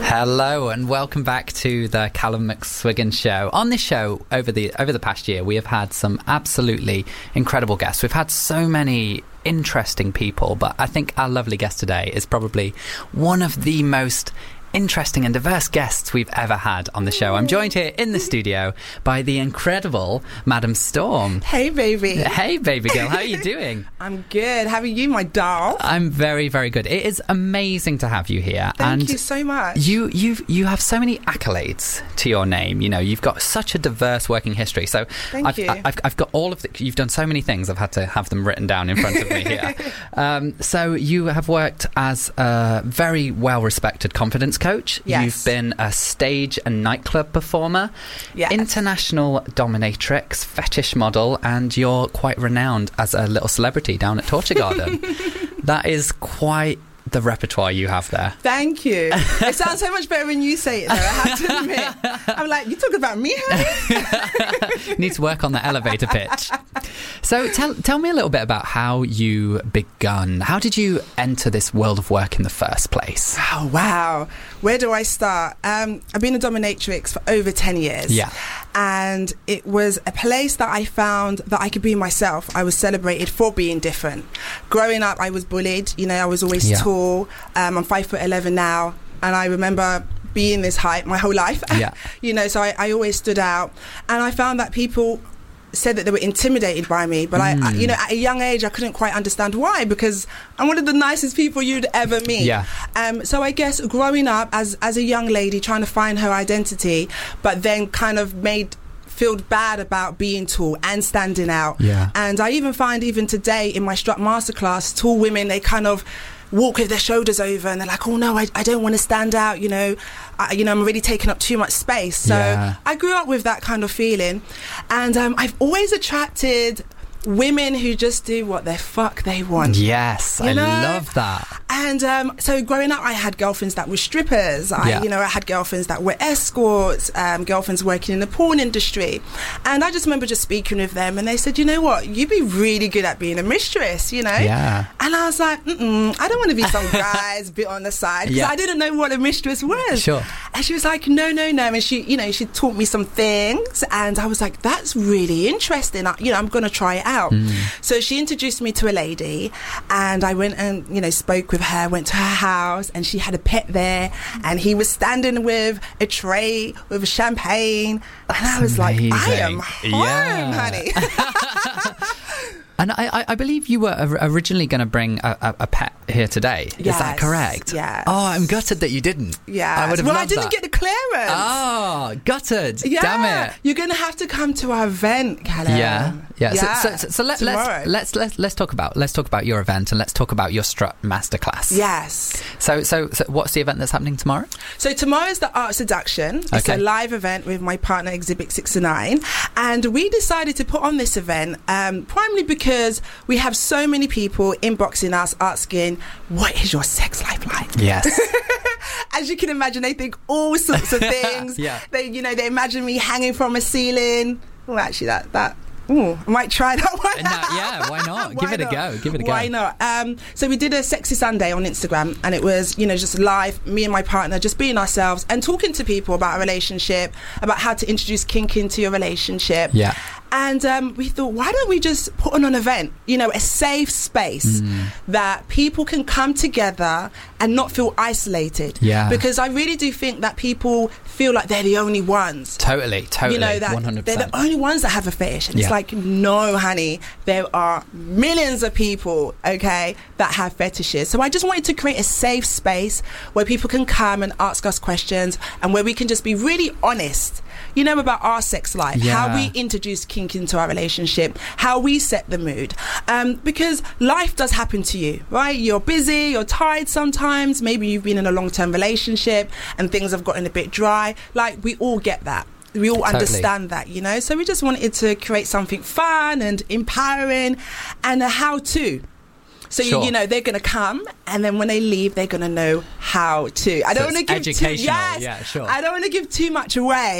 Hello and welcome back to the Callum McSwiggan Show. On this show, over the past year, we have had some absolutely incredible guests. We've had so many interesting people, but I think our lovely guest today is probably one of the most interesting and diverse guests we've ever had on the show. I'm joined here in the studio by the incredible Madam Storm. Hey, baby. Hey, baby girl. How are you doing? I'm good. How are you, my doll? I'm very, very good. It is amazing to have you here. Thank you so much. You have so many accolades to your name. You know, you've got such a diverse working history. So Thank you. I've got all of the... You've done so many things. I've had to have them written down in front of me here. So you have worked as a very well-respected confidence coach. Yes. You've been a stage and nightclub performer, Yes. international dominatrix, fetish model, and you're quite renowned as a little celebrity down at Torture Garden. That is quite the repertoire you have there. Thank you. It sounds so much better when you say it, though, I have to admit. I'm like, you talking about me, honey? Need to work on the elevator pitch. So tell me a little bit about how you begun. How did you enter this world of work in the first place? Oh, wow. Where do I start? I've been a dominatrix for over 10 years. Yeah. And it was a place that I found that I could be myself. I was celebrated for being different. Growing up, I was bullied. You know, I was always tall. I'm 5'11" now. And I remember being this height my whole life. Yeah. You know, so I always stood out. And I found that people said that they were intimidated by me, but I you know, at a young age I couldn't quite understand why, because I'm one of the nicest people you'd ever meet. Yeah. So I guess growing up as a young lady trying to find her identity, but then kind of feel bad about being tall and standing out. Yeah. And I even find even today in my strut masterclass, tall women, they kind of walk with their shoulders over and they're like, oh no, I don't want to stand out, you know, I'm already taking up too much space. So I grew up with that kind of feeling, and I've always attracted women who just do what the fuck they want. Yes, I love that. And so growing up, I had girlfriends that were strippers. I had girlfriends that were escorts, girlfriends working in the porn industry. And I just remember just speaking with them, and they said, you know what, you'd be really good at being a mistress, you know? Yeah. And I was like, I don't want to be some guy's bit on the side, because I didn't know what a mistress was. Sure. And she was like, no. And she taught me some things, and I was like, that's really interesting. I'm going to try it out. So she introduced me to a lady, and I went and spoke with her, went to her house, and she had a pet there, and he was standing with a tray with champagne. And I was amazing. Like, I am home, honey. And I believe you were originally going to bring a pet here today. Yes, is that correct? Yes. Oh, I'm gutted that you didn't. Yeah. I would have loved I didn't that. get the clearance. Oh, gutted. Yeah. Damn it. You're going to have to come to our event, Callum. Yeah. So let's talk about your event, and let's talk about your strut masterclass. Yes. So what's the event that's happening tomorrow? So tomorrow is the Art Seduction. It's a live event with my partner Exhibit 69, and we decided to put on this event primarily because we have so many people inboxing us asking, what is your sex life like? Yes. As you can imagine, they think all sorts of things. Yeah. They imagine me hanging from a ceiling. Well, actually, that. I might try that one. Yeah, why not? Give it a go. Why not? So we did a Sexy Sunday on Instagram, and it was, just live, me and my partner just being ourselves and talking to people about a relationship, about how to introduce kink into your relationship. Yeah. And we thought, why don't we just put on an event, a safe space that people can come together and not feel isolated. Yeah. Because I really do think that people feel like they're the only ones. Totally, That 100%. they're the only ones that have a fetish. And it's like, no, honey, there are millions of people, that have fetishes. So I just wanted to create a safe space where people can come and ask us questions, and where we can just be really honest, about our sex life, how we introduce kink into our relationship, how we set the mood. Because life does happen to you, right? You're busy, you're tired sometimes, maybe you've been in a long-term relationship and things have gotten a bit dry. Like, we all get that. We all understand that, So we just wanted to create something fun and empowering and a how-to. So, they're going to come, and then when they leave, they're going to know how to. I don't want to give educational. I don't want to give too much away.